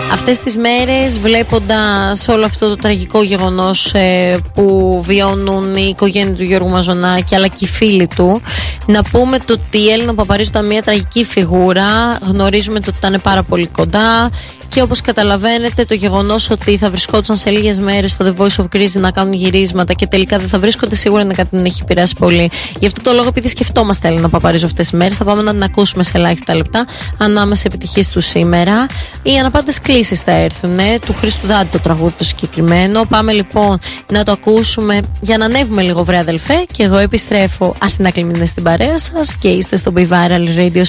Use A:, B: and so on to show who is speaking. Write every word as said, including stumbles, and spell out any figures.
A: Αυτές τις μέρες, βλέποντας όλο αυτό το τραγικό γεγονός ε, που βιώνουν η οικογένεια του Γιώργου Μαζονάκη αλλά και οι φίλοι του, να πούμε το ότι η Έλληνα Παπαρίζου ήταν μια τραγική φιγούρα. Γνωρίζουμε το ότι ήταν πάρα πολύ κοντά. Και όπως καταλαβαίνετε, το γεγονός ότι θα βρισκόντουσαν σε λίγες μέρες στο The Voice of Greece να κάνουν γυρίσματα και τελικά δεν θα βρίσκονται, σίγουρα είναι κάτι που την έχει επηρεάσει πολύ. Γι' αυτό το λόγο, επειδή σκεφτόμαστε Έλληνα Παπαρίζου αυτές τις μέρες, θα πάμε να την ακούσουμε σε ελάχιστα λεπτά, ανάμεσα επιτυχίες του σήμερα. Οι αναπάντες κλήσεις θα έρθουν, ε, του Χρήστου Δάντη το τραγούδι το συγκεκριμένο. Πάμε λοιπόν να το ακούσουμε για να ανέβουμε λίγο, βρε αδελφέ. Και εγώ επιστρέφω. Αθηνά Κλιμίνες στην παρέα σας και είστε στο Be Viral Radio